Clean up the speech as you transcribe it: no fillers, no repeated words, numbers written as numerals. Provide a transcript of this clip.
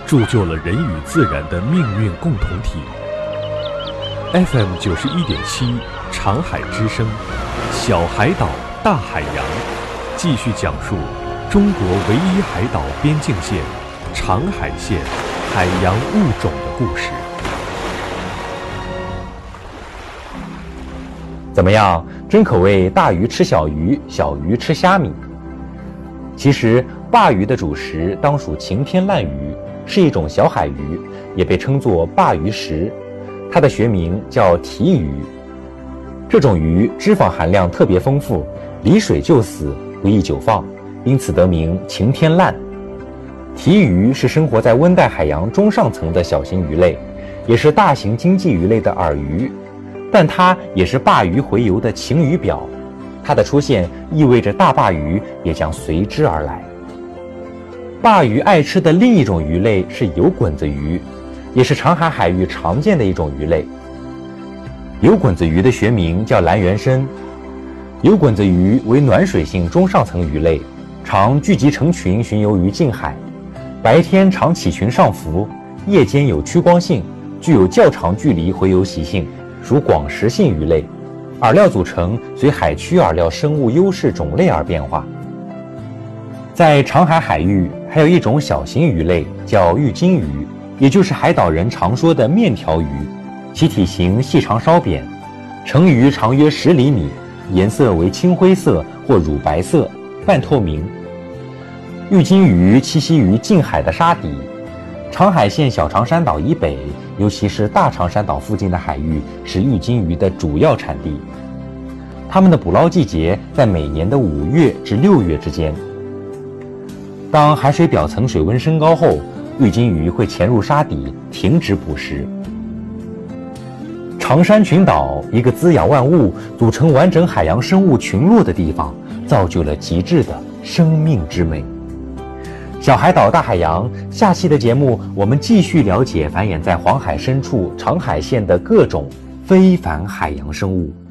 铸就了人与自然的命运共同体。FM 91.7长海之声，小海岛大海洋，继续讲述中国唯一海岛边境线长海线海洋物种的故事。 怎么样？真可谓大鱼吃小鱼，小鱼吃虾米。其实鲅鱼的主食当属晴天烂鱼，是一种小海鱼，也被称作鲅鱼石，它的学名叫提鱼。这种鱼脂肪含量特别丰富，离水就死，不易久放，因此得名晴天烂。提鱼是生活在温带海洋中上层的小型鱼类，也是大型经济鱼类的饵鱼，但它也是鲅鱼洄游的晴雨表。它的出现意味着大鲅鱼也将随之而来。鲅鱼爱吃的另一种鱼类是油滚子鱼，也是长海海域常见的一种鱼类。油滚子鱼的学名叫蓝原参。油滚子鱼为暖水性中上层鱼类，常聚集成群巡游于近海，白天常起群上浮，夜间有趋光性，具有较长距离洄游习性，属广食性鱼类。饵料组成随海区饵料生物优势种类而变化。在长海海域还有一种小型鱼类叫玉金鱼，也就是海岛人常说的面条鱼，其体型细长稍扁，成鱼长约10厘米，颜色为青灰色或乳白色，半透明。玉金鱼栖息于近海的沙底，长海县小长山岛以北，尤其是大长山岛附近的海域是玉金鱼的主要产地。它们的捕捞季节在每年的5月至6月之间。当海水表层水温升高后，玉金鱼会潜入沙底，停止捕食。长山群岛，一个滋养万物、组成完整海洋生物群落的地方，造就了极致的生命之美。小海岛大海洋，下期的节目我们继续了解繁衍在黄海深处长海线的各种非凡海洋生物。